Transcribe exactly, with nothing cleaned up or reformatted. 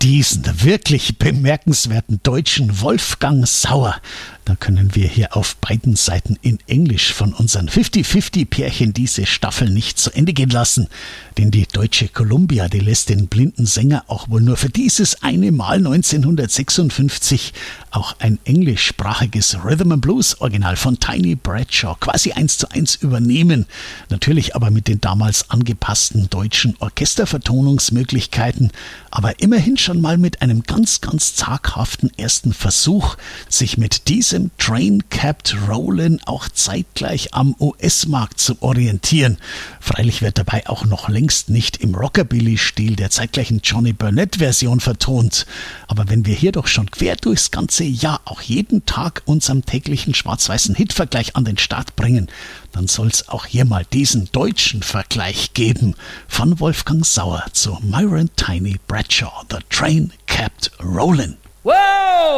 diesen wirklich bemerkenswerten Deutschen Wolfgang Sauer, da können wir hier auf beiden Seiten in Englisch von unseren fünfzig fünfzig Pärchen diese Staffel nicht zu Ende gehen lassen. Denn die deutsche Columbia, die lässt den blinden Sänger auch wohl nur für dieses eine Mal neunzehnhundertsechsundfünfzig auch ein englischsprachiges Rhythm and Blues Original von Tiny Bradshaw quasi eins zu eins übernehmen. Natürlich aber mit den damals angepassten deutschen Orchestervertonungsmöglichkeiten, aber immerhin schon mal mit einem ganz, ganz zaghaften ersten Versuch, sich mit diesem Train-Kept Rollin' auch zeitgleich am U S-Markt zu orientieren. Freilich wird dabei auch noch längst nicht im Rockabilly-Stil der zeitgleichen Johnny Burnett-Version vertont. Aber wenn wir hier doch schon quer durchs ganze Jahr auch jeden Tag unserem täglichen schwarz-weißen Hitvergleich an den Start bringen, dann soll es auch hier mal diesen deutschen Vergleich geben von Wolfgang Sauer zu Myron Tiny Bradshaw, The Train Kept Rollin'. Whoa!